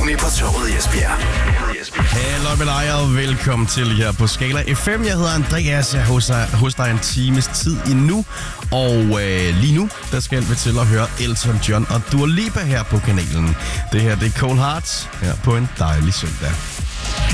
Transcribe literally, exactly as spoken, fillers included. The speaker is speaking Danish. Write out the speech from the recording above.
Tony på toget i Esbjerg. Hallo med dig og velkommen til her på Skala F M. Jeg hedder Andreas, jeg er hos dig, hos dig en times tid endnu. Og øh, lige nu, der skal vi til at høre Elton John og Dua Lipa her på kanalen. Det her, det er Cold Hearts her på en dejlig søndag.